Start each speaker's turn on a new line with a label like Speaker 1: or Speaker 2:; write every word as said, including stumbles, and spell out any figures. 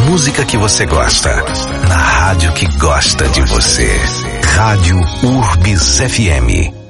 Speaker 1: música que você gosta, na rádio que gosta de você. Rádio Urbis F M.